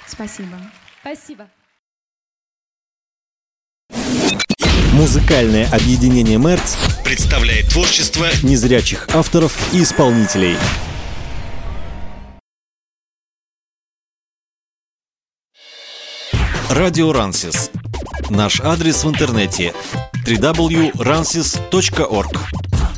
Спасибо. Спасибо. Музыкальное объединение «Мерц» представляет творчество незрячих авторов и исполнителей. Радио Рансис. Наш адрес в интернете: www.ransis.org.